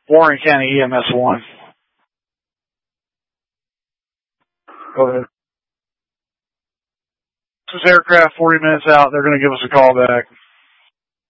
Warren County EMS 1. Go ahead. This is aircraft 40 minutes out. They're going to give us a call back.